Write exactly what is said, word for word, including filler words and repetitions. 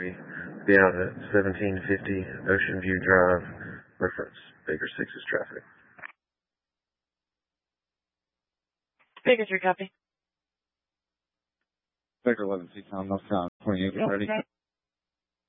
Be out at seventeen fifty Ocean View Drive, reference Baker six's traffic. Baker three, copy. Baker eleven, Seatown, northbound, twenty-eight, ready.